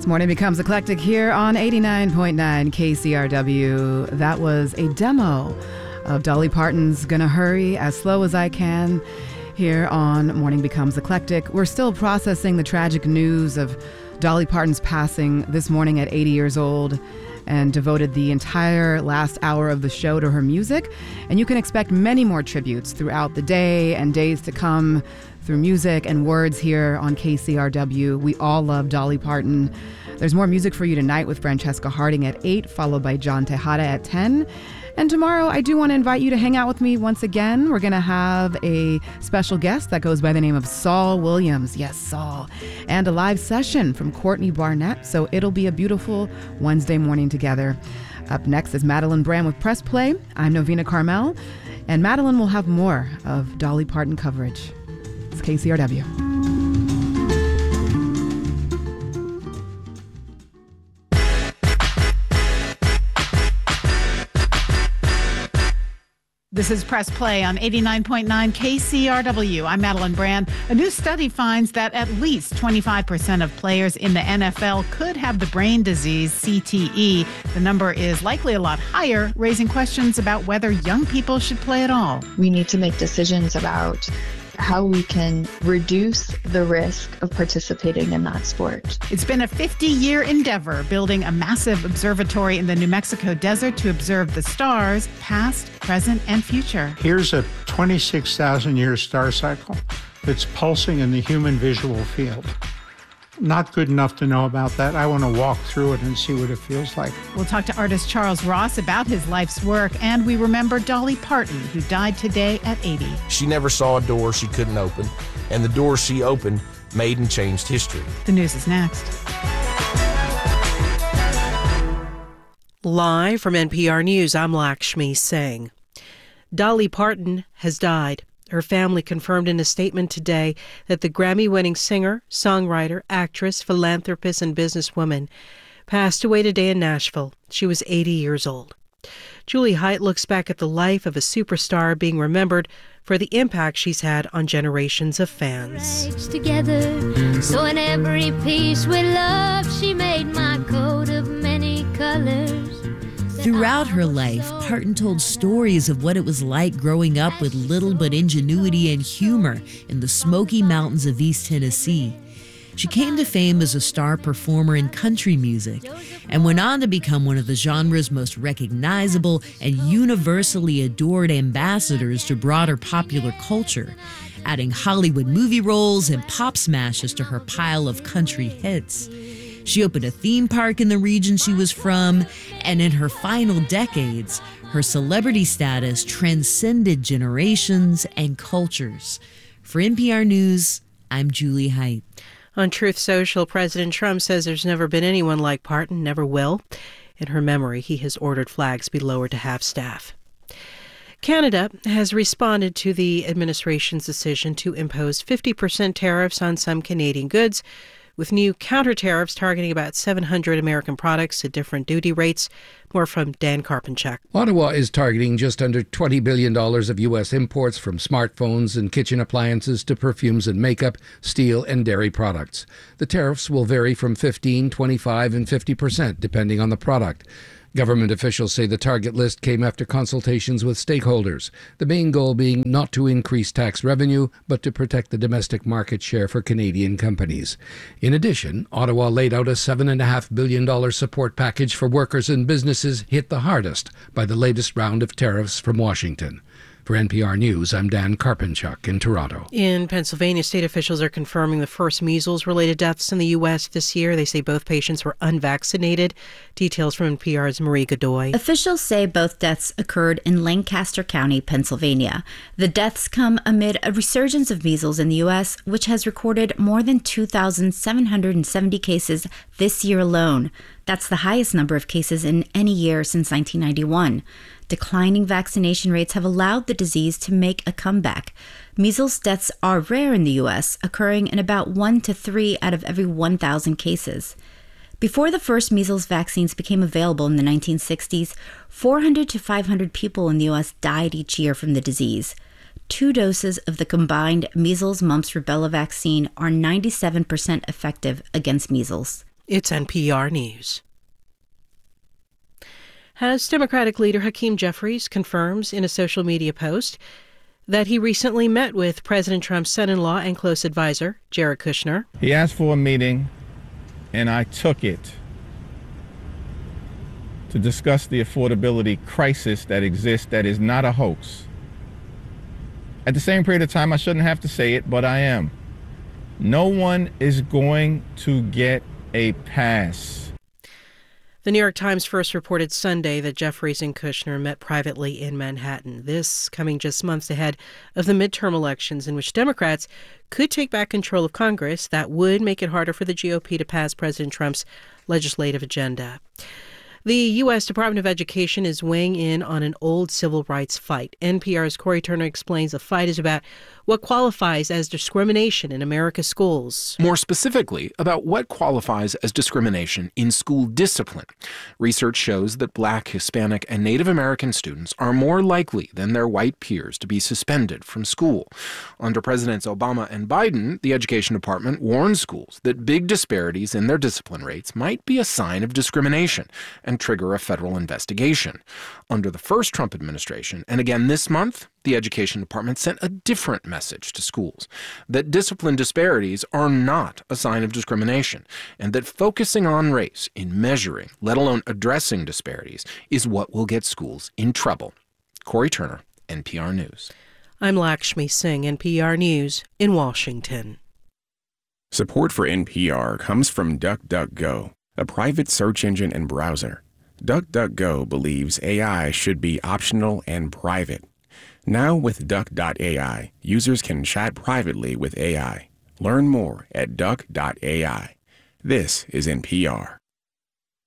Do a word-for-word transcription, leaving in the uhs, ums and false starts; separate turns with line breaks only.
This morning becomes eclectic here on eighty-nine point nine K C R W. That was a demo of Dolly Parton's Gonna Hurry as Slow as I Can here on Morning Becomes Eclectic. We're still processing the tragic news of Dolly Parton's passing this morning at eighty years old, and devoted the entire last hour of the show to her music. And you can expect many more tributes throughout the day and days to come through music and words here on K C R W. We all love Dolly Parton. There's more music for you tonight with Francesca Harding at eight, followed by John Tejada at ten. And tomorrow, I do want to invite you to hang out with me once again. We're going to have a special guest that goes by the name of Saul Williams. Yes, Saul. And a live session from Courtney Barnett. So it'll be a beautiful Wednesday morning together. Up next is Madeline Brand with Press Play. I'm Novena Carmel. And Madeline will have more of Dolly Parton coverage. It's K C R W.
This is Press Play on eighty-nine point nine K C R W. I'm Madeline Brand. A new study finds that at least twenty-five percent of players in the N F L could have the brain disease C T E. The number is likely a lot higher, raising questions about whether young people should play at all.
We need to make decisions about how we can reduce the risk of participating in that sport.
It's been a fifty-year endeavor building a massive observatory in the New Mexico desert to observe the stars, past, present, and future.
Here's a twenty-six thousand year star cycle that's pulsing in the human visual field. Not good enough to know about that. I want to walk through it and see what it feels like.
We'll talk to artist Charles Ross about his life's work, and we remember Dolly Parton, who died today at eighty.
She never saw a door she couldn't open, and the doors she opened made and changed history.
The news is next.
Live from N P R News, I'm Lakshmi Singh. Dolly Parton has died. Her family confirmed in a statement today that the Grammy-winning singer, songwriter, actress, philanthropist, and businesswoman passed away today in Nashville. She was eighty years old. Julie Height looks back at the life of a superstar being remembered for the impact she's had on generations of fans.
Together, so in every piece with love, she made my coat of many colors.
Throughout her life, Parton told stories of what it was like growing up with little but ingenuity and humor in the Smoky Mountains of East Tennessee. She came to fame as a star performer in country music and went on to become one of the genre's most recognizable and universally adored ambassadors to broader popular culture, adding Hollywood movie roles and pop smashes to her pile of country hits. She opened a theme park in the region she was from, and in her final decades, her celebrity status transcended generations and cultures. For N P R News, I'm Julie Height.
On Truth Social, President Trump says there's never been anyone like Parton, never will. In her memory, he has ordered flags be lowered to half-staff. Canada has responded to the administration's decision to impose fifty percent tariffs on some Canadian goods, with new counter-tariffs targeting about seven hundred American products at different duty rates. More from Dan Karpenchuk.
Ottawa is targeting just under twenty billion dollars of U S imports, from smartphones and kitchen appliances to perfumes and makeup, steel and dairy products. The tariffs will vary from fifteen, twenty-five and fifty percent depending on the product. Government officials say the target list came after consultations with stakeholders, the main goal being not to increase tax revenue, but to protect the domestic market share for Canadian companies. In addition, Ottawa laid out a seven point five billion dollars support package for workers and businesses hit the hardest by the latest round of tariffs from Washington. For N P R News, I'm Dan Karpenchuk in Toronto.
In Pennsylvania, state officials are confirming the first measles-related deaths in the U S this year. They say both patients were unvaccinated. Details from N P R's Marie Godoy.
Officials say both deaths occurred in Lancaster County, Pennsylvania. The deaths come amid a resurgence of measles in the U S, which has recorded more than two thousand seven hundred seventy cases this year alone. That's the highest number of cases in any year since nineteen ninety-one. Declining vaccination rates have allowed the disease to make a comeback. Measles deaths are rare in the U S, occurring in about one to three out of every one thousand cases. Before the first measles vaccines became available in the nineteen sixties, four hundred to five hundred people in the U S died each year from the disease. Two doses of the combined measles, mumps, rubella vaccine are ninety-seven percent effective against measles.
It's N P R News. House Democratic leader Hakeem Jeffries confirms in a social media post that he recently met with President Trump's son-in-law and close advisor, Jared Kushner.
He asked for a meeting, and I took it to discuss the affordability crisis that exists that is not a hoax. At the same period of time, I shouldn't have to say it, but I am. No one is going to get a pass.
The New York Times first reported Sunday that Jeffries and Kushner met privately in Manhattan. This coming just months ahead of the midterm elections in which Democrats could take back control of Congress. That would make it harder for the G O P to pass President Trump's legislative agenda. The U S Department of Education is weighing in on an old civil rights fight. N P R's Corey Turner explains the fight is about what qualifies as discrimination in America's schools.
More specifically, about what qualifies as discrimination in school discipline. Research shows that Black, Hispanic, and Native American students are more likely than their white peers to be suspended from school. Under Presidents Obama and Biden, the Education Department warned schools that big disparities in their discipline rates might be a sign of discrimination and trigger a federal investigation. Under the first Trump administration, and again this month, the Education Department sent a different message to schools, that discipline disparities are not a sign of discrimination, and that focusing on race in measuring, let alone addressing disparities, is what will get schools in trouble. Corey Turner, N P R News.
I'm Lakshmi Singh, N P R News in Washington.
Support for N P R comes from DuckDuckGo, a private search engine and browser. DuckDuckGo believes A I should be optional and private. Now with Duck dot A I, users can chat privately with A I. Learn more at Duck dot A I. This is N P R.